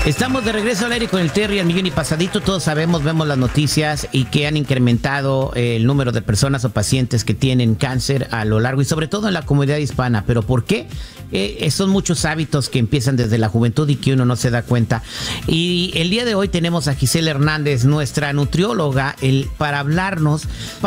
Estamos de regreso al aire con el Terry al millón y pasadito. Todos sabemos, vemos las noticias y que han incrementado el número de personas o pacientes que tienen cáncer a lo largo y sobre todo en la comunidad hispana. ¿Pero por qué? Son muchos hábitos que empiezan desde la juventud y que uno no se da cuenta. Y el día de hoy tenemos a Gisela Hernández, nuestra nutrióloga, para hablarnos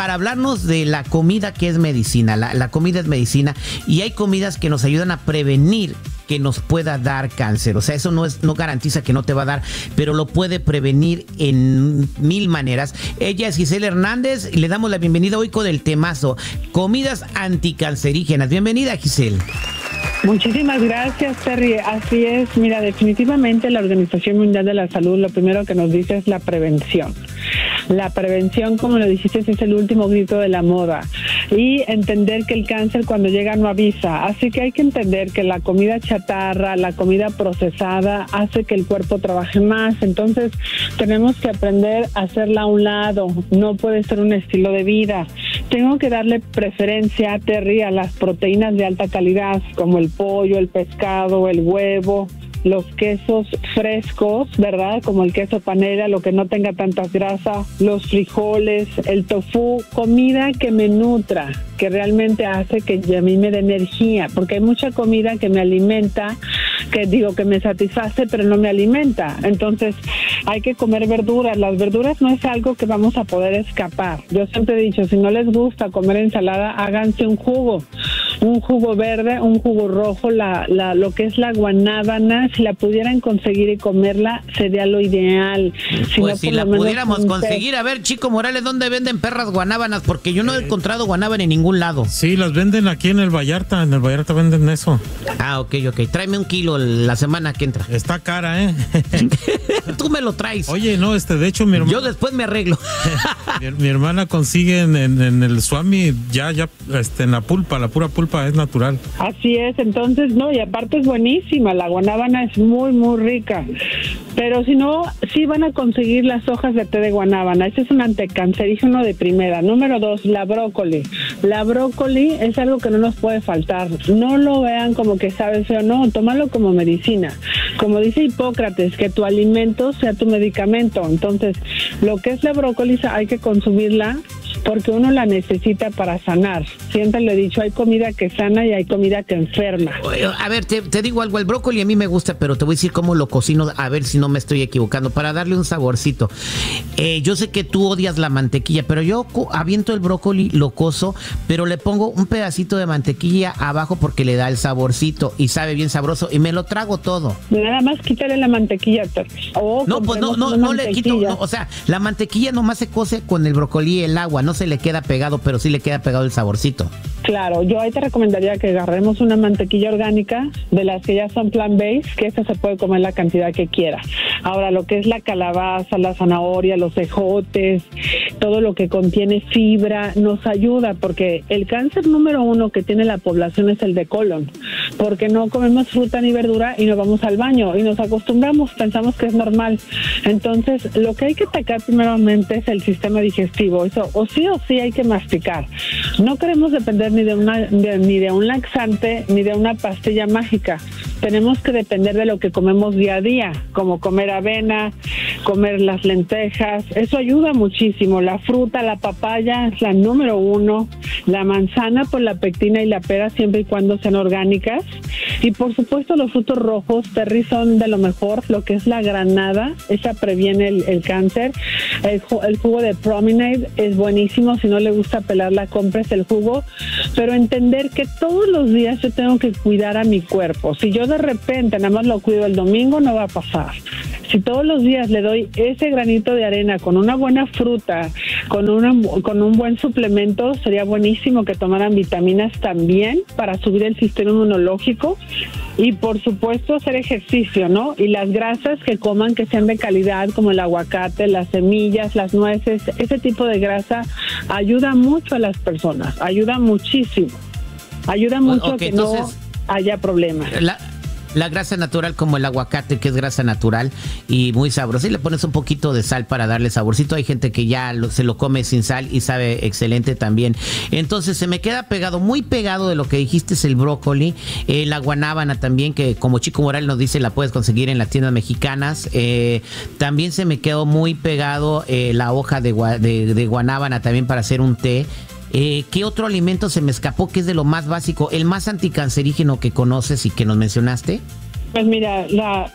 de la comida que es medicina. La comida es medicina y hay comidas que nos ayudan a prevenir que nos pueda dar cáncer. O sea, eso no garantiza que no te va a dar, pero lo puede prevenir en 1000 maneras. Ella es Gisela Hernández y le damos la bienvenida hoy con el temazo: comidas anticancerígenas. Bienvenida, Gisela. Muchísimas gracias, Terry. Así es. Mira, definitivamente la Organización Mundial de la Salud lo primero que nos dice es la prevención. La prevención, como lo dijiste, es el último grito de la moda. Y entender que el cáncer cuando llega no avisa. Así que hay que entender que la comida chatarra, la comida procesada, hace que el cuerpo trabaje más. Entonces, tenemos que aprender a hacerla a un lado. No puede ser un estilo de vida. Tengo que darle preferencia, Terry, a las proteínas de alta calidad, como el pollo, el pescado, el huevo, los quesos frescos, ¿verdad? Como el queso panela, lo que no tenga tantas grasas, los frijoles, el tofu, comida que me nutra, que realmente hace que a mí me dé energía, porque hay mucha comida que me alimenta, que me satisface, pero no me alimenta. Entonces, hay que comer verduras. Las verduras no es algo que vamos a poder escapar. Yo siempre he dicho, si no les gusta comer ensalada, háganse un jugo verde, un jugo rojo, lo que es la guanábana, si la pudieran conseguir y comerla, sería lo ideal. Pues si la pudiéramos conseguir. A ver, Chico Morales, ¿dónde venden perras guanábanas? Porque yo no he encontrado guanábana en ningún lado. Sí, las venden aquí en el Vallarta venden eso. Ah, ok. Tráeme 1 kilo la semana que entra. Está cara, ¿eh? Tú me lo traes. Oye, no, de hecho mi hermana... Yo después me arreglo. mi hermana consigue en el Swami ya en la pura pulpa es natural. Así es, entonces, no, y aparte es buenísima, la guanábana es muy, muy rica. Pero si no, sí van a conseguir las hojas de té de guanábana. Ese es un anticancerígeno de primera. Número 2, la brócoli. La brócoli es algo que no nos puede faltar. No lo vean como que sabe feo, no, tómalo como medicina. Como dice Hipócrates, que tu alimento sea tu medicamento. Entonces, lo que es la brócoli hay que consumirla porque uno la necesita para sanar. Siempre le he dicho, hay comida que sana y hay comida que enferma. A ver, te digo algo, el brócoli a mí me gusta, pero te voy a decir cómo lo cocino, a ver si no me estoy equivocando, para darle un saborcito. Yo sé que tú odias la mantequilla, pero yo aviento el brócoli, lo cozo, pero le pongo un pedacito de mantequilla abajo porque le da el saborcito y sabe bien sabroso y me lo trago todo. Nada más quítale la mantequilla, no, pues no le quito, no, o sea, la mantequilla nomás se cose con el brócoli y el agua, no se le queda pegado, pero sí le queda pegado el saborcito. Claro, yo ahí te recomendaría que agarremos una mantequilla orgánica de las que ya son plant-based, que esta se puede comer la cantidad que quiera. Ahora, lo que es la calabaza, la zanahoria, los ejotes, todo lo que contiene fibra, nos ayuda, porque el cáncer número 1 que tiene la población es el de colon, porque no comemos fruta ni verdura y no vamos al baño, y nos acostumbramos, pensamos que es normal. Entonces, lo que hay que atacar primeramente es el sistema digestivo, eso, o sí hay que masticar. No queremos depender ni de un laxante ni de una pastilla mágica. Tenemos que depender de lo que comemos día a día, como comer avena, comer las lentejas. Eso ayuda muchísimo. La fruta, la papaya es la número 1. La manzana por la pectina y la pera, siempre y cuando sean orgánicas. Y por supuesto los frutos rojos, Terry, son de lo mejor. Lo que es la granada, esa previene el cáncer. El jugo de Promenade es buenísimo. Si no le gusta pelarla, compres el jugo. Pero entender que todos los días yo tengo que cuidar a mi cuerpo. Si yo de repente nada más lo cuido el domingo, no va a pasar. Si todos los días le doy ese granito de arena con una buena fruta, con un buen suplemento, sería buenísimo que tomaran vitaminas también para subir el sistema inmunológico y por supuesto hacer ejercicio, ¿no? Y las grasas que coman que sean de calidad, como el aguacate, las semillas, las nueces, ese tipo de grasa ayuda mucho a las personas, ayuda muchísimo, ayuda mucho a que entonces, no haya problemas. La grasa natural, como el aguacate, que es grasa natural y muy sabrosa. Y le pones un poquito de sal para darle saborcito. Hay gente que ya se lo come sin sal y sabe excelente también. Entonces se me queda pegado, muy pegado de lo que dijiste, es el brócoli. La guanábana también, que como Chico Morales nos dice, la puedes conseguir en las tiendas mexicanas. También se me quedó muy pegado la hoja de guanábana también para hacer un té. ¿Qué otro alimento se me escapó que es de lo más básico, el más anticancerígeno que conoces y que nos mencionaste? Pues mira,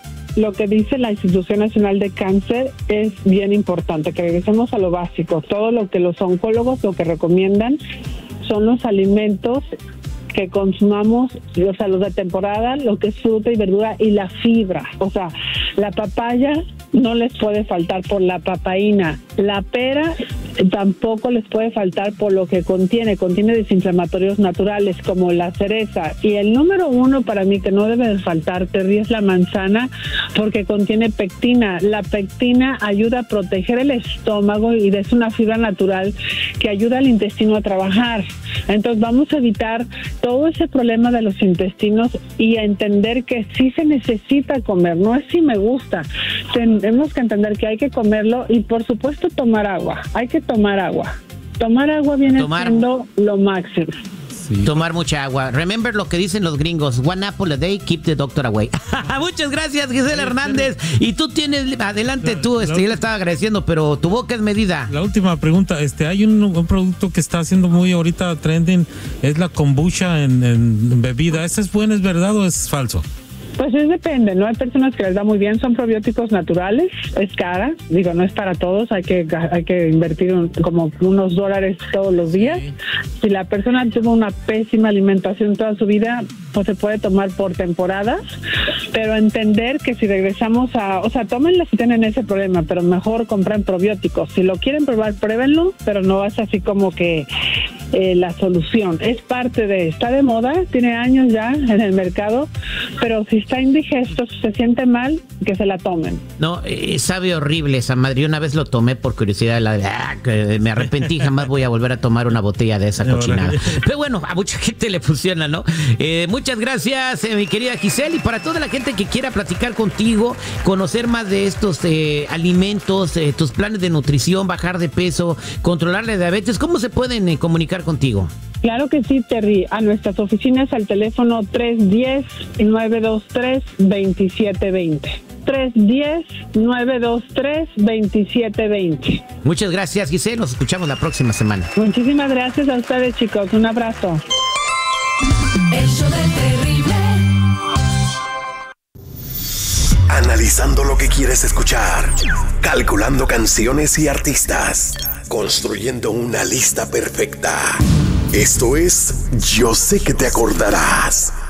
lo que dice la Institución Nacional de Cáncer es bien importante, que regresemos a lo básico. Todo lo que los oncólogos lo que recomiendan son los alimentos que consumamos, o sea, los de temporada, lo que es fruta y verdura y la fibra. O sea, la papaya no les puede faltar por la papaína. La pera tampoco les puede faltar por lo que contiene desinflamatorios naturales como la cereza. Y el número 1 para mí que no debe de faltar, Terry, es la manzana, porque contiene pectina. La pectina ayuda a proteger el estómago y es una fibra natural que ayuda al intestino a trabajar. Entonces vamos a evitar todo ese problema de los intestinos y a entender que sí se necesita comer, no es si me gusta. Tenemos que entender que hay que comerlo y por supuesto tomar agua. Hay que tomar agua. Tomar agua viene siendo lo máximo. Sí. Tomar mucha agua. Remember lo que dicen los gringos: one apple a day, keep the doctor away. Muchas gracias, Gisela Hernández. Y tú tienes, adelante tú, yo le estaba agradeciendo, pero tu boca es medida. La última pregunta, hay un producto que está haciendo muy ahorita trending, es la kombucha en bebida. ¿Ese es bueno, es verdad o es falso? Pues depende, ¿no? Hay personas que les da muy bien, son probióticos naturales, es cara, digo, no es para todos, hay que invertir como unos $, todos los días. Sí. Si la persona tuvo una pésima alimentación toda su vida, pues se puede tomar por temporadas, pero entender que si regresamos tómenla si tienen ese problema, pero mejor compren probióticos. Si lo quieren probar, pruébenlo, pero no es así como que la solución. Es parte está de moda, tiene años ya en el mercado, pero si está indigesto, si se siente mal, que se la tomen. No, sabe horrible esa madre. Yo una vez lo tomé por curiosidad, que me arrepentí, jamás voy a volver a tomar una botella de esa cochinada. Pero bueno, a mucha gente le funciona, ¿no? Muchas gracias, mi querida Giselle, y para toda la gente que quiera platicar contigo, conocer más de estos alimentos, tus planes de nutrición, bajar de peso, controlar la diabetes, ¿cómo se pueden comunicar contigo? Claro que sí, Terry. A nuestras oficinas al teléfono 310-923-2720. 310-923-2720. Muchas gracias, Giselle. Nos escuchamos la próxima semana. Muchísimas gracias a ustedes, chicos. Un abrazo. El show del terrible. Analizando lo que quieres escuchar. Calculando canciones y artistas. Construyendo una lista perfecta. Esto es Yo sé que te acordarás.